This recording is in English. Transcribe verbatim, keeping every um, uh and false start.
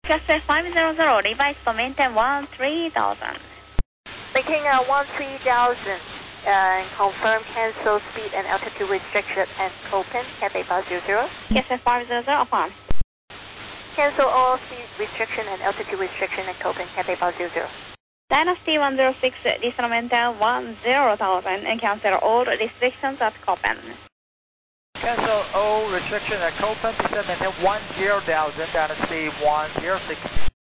Castle five hundred, revise to maintain one three thousand. Making uh, one three thousand, uh, confirm cancel speed and altitude restriction and open, Cathay five hundred. Castle five hundred, upon. Cancel all speed restriction and altitude restriction and open, Cathay five hundred. Dynasty one zero six, descend maintain one zero thousand and cancel all restrictions at Copen. Cancel all restriction at Copen, descend maintain one zero thousand, Dynasty one zero six.